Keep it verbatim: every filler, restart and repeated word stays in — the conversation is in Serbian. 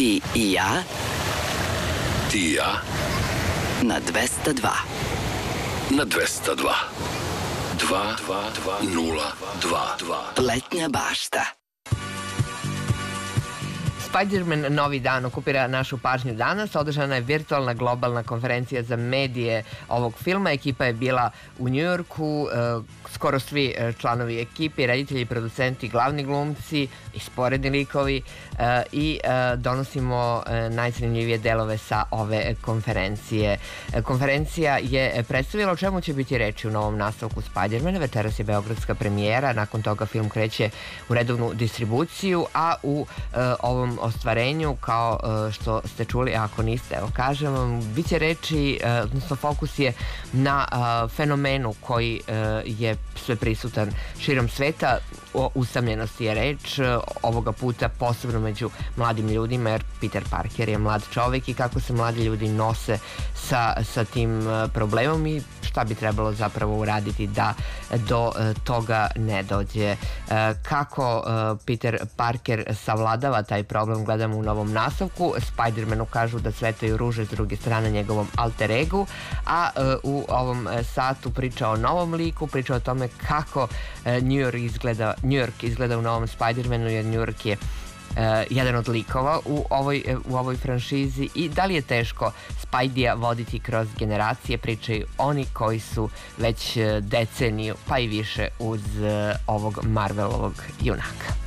Ti i ja Ti i ja na dvesta dva. na dvesta dva. dva dva nula dva dva. Letnja bašta. Spider-Man Novi dan okupira našu pažnju danas. Održana je virtualna globalna konferencija za medije ovog filma. Ekipa je bila u Njujorku, skoro svi članovi ekipi, reditelji, producenti, glavni glumci i sporedni likovi i donosimo najzanimljivije delove sa ove konferencije. Konferencija je predstavila o čemu će biti reči u novom nastavku Spider-mana. Večeras je beogradska premijera, nakon toga film kreće u redovnu distribuciju, a u ovom ostvarenju, kao što ste čuli, ako niste, evo kažem vam, bit će reči, odnosno fokus je na fenomenu koji je sve prisutan širom sveta. O usamljenosti je reč, ovoga puta posebno među mladim ljudima, jer Peter Parker je mlad čovek i kako se mladi ljudi nose sa, sa tim problemom i šta bi trebalo zapravo uraditi da do toga ne dođe. Kako Peter Parker savladava taj problem gledamo u novom nastavku. Spider-Manu kažu da svetaju ruže, s druge strane njegovom alter egu, a u ovom satu priča o novom liku, priča o tome kako New York izgleda, New York izgleda u novom Spider-Manu, jer New York je Uh, jedan od likova u ovoj, u ovoj franšizi i da li je teško Spidija voditi kroz generacije, pričaju oni koji su već deceniju pa i više uz uh, ovog Marvelovog junaka.